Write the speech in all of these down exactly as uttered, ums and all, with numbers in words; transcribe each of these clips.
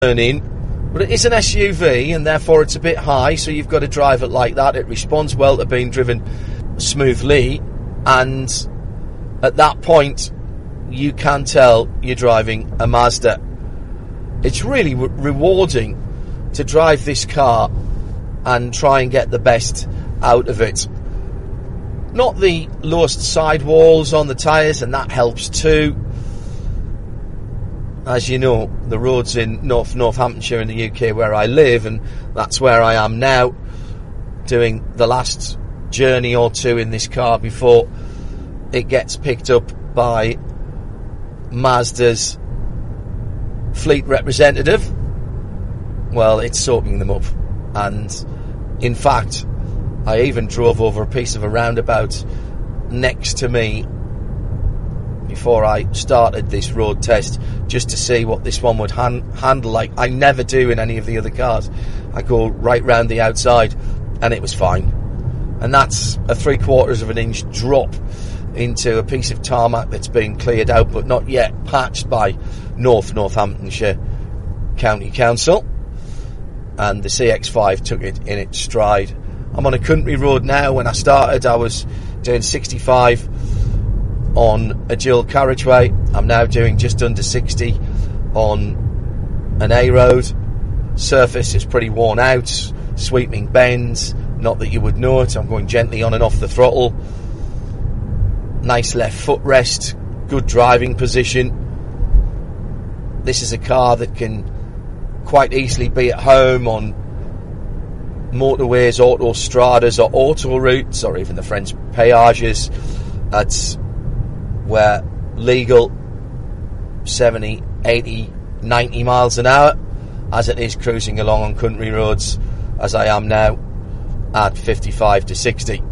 in, but it is an S U V and therefore it's a bit high, so you've got to drive it like that. It responds well to being driven smoothly, and at that point you can tell you're driving a Mazda. It's really re- rewarding to drive this car and try and get the best out of it. Not the lowest sidewalls on the tyres, and that helps too. As you know, the roads in North Northamptonshire in the U K where I live, and that's where I am now, doing the last journey or two in this car before it gets picked up by Mazda's fleet representative. Well, it's soaking them up, and in fact I even drove over a piece of a roundabout next to me before I started this road test, just to see what this one would han- handle like. I never do in any of the other cars. I go right round the outside, and it was fine. And that's a three quarters of an inch drop into a piece of tarmac that's been cleared out but not yet patched by North Northamptonshire County Council. And the C X five took it in its stride. I'm on a country road now. When I started, I was doing sixty-five on a dual carriageway. I'm now doing just under sixty on an A road. Surface is pretty worn out, sweeping bends, not that you would know it. I'm going gently on and off the throttle. Nice left footrest, good driving position. This is a car that can quite easily be at home on motorways, autostradas or auto routes, or even the French peages. That's where legal seventy, eighty, ninety miles an hour, as it is cruising along on country roads, as I am now, at fifty-five to sixty.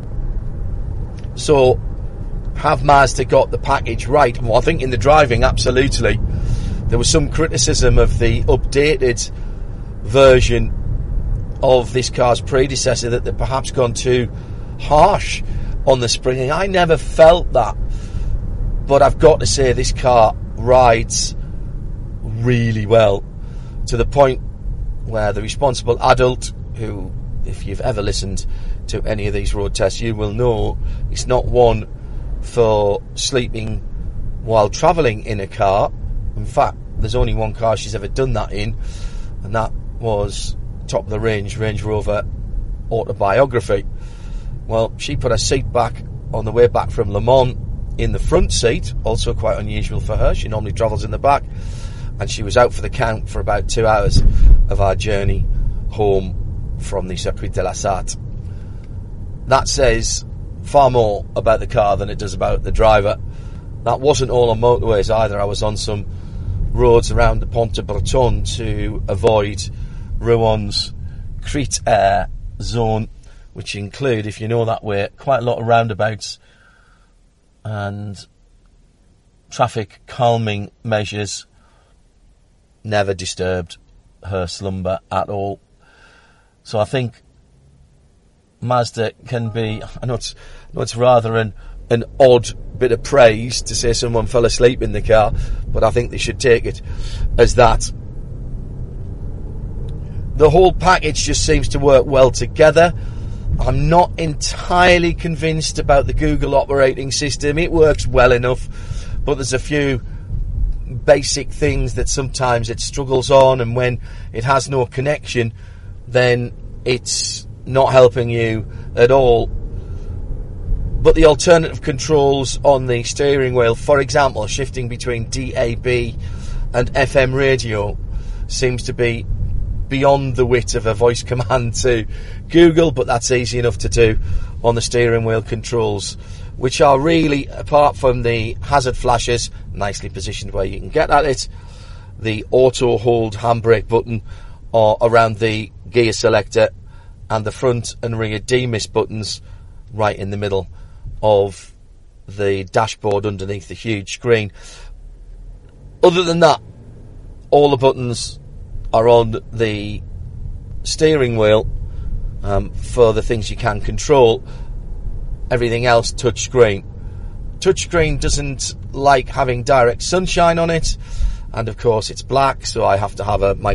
So, have Mazda got the package right? Well, I think in the driving, absolutely. There was some criticism of the updated version of this car's predecessor, that they'd perhaps gone too harsh on the springing. I never felt that, but I've got to say this car rides really well, to the point where the responsible adult, who, if you've ever listened to any of these road tests, you will know it's not one for sleeping while travelling in a car. In fact, there's only one car she's ever done that in, and that was top of the range Range Rover Autobiography. Well, she put her seat back on the way back from Le Mans in the front seat, also quite unusual for her. She normally travels in the back, and she was out for the count for about two hours of our journey home from the Circuit de la Sarthe. That says far more about the car than it does about the driver. That wasn't all on motorways either. I was on some roads around the Pont de Breton to avoid Roan's Critère zone, which include, if you know that way, quite a lot of roundabouts and traffic calming measures. Never disturbed her slumber at all. So I think Mazda can be, I know it's, I know it's rather an, an odd bit of praise to say someone fell asleep in the car, but I think they should take it as that. The whole package just seems to work well together. I'm not entirely convinced about the Google operating system. It works well enough, but there's a few basic things that sometimes it struggles on, and when it has no connection, then it's not helping you at all. But the alternative controls on the steering wheel, for example, shifting between D A B and F M radio, seems to be beyond the wit of a voice command to Google, but that's easy enough to do on the steering wheel controls, which are really, apart from the hazard flashes, nicely positioned where you can get at it, the auto hold handbrake button or around the gear selector, and the front and rear demis buttons right in the middle of the dashboard underneath the huge screen. Other than that, all the buttons are on the steering wheel um, for the things you can control. Everything else touchscreen. Touchscreen doesn't like having direct sunshine on it, and of course it's black, so I have to have a, my